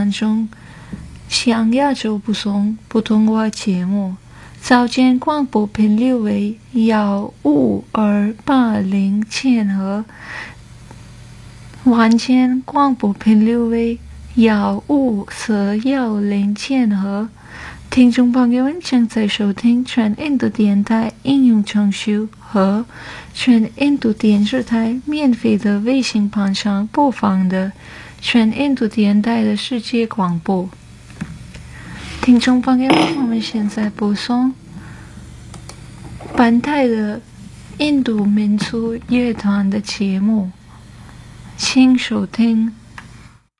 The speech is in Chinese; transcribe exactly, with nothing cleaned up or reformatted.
当中向亚洲播送普通话节目。早间广播频率为幺五二八零千赫，晚间广播频率为幺五四幺零千赫。听众朋友们正在收听全印度电台应用程序和全印度电视台免费的微信盘上播放的全印度电台的世界广播。听众朋友们，我们现在播送本台的印度民族乐团的节目，请收听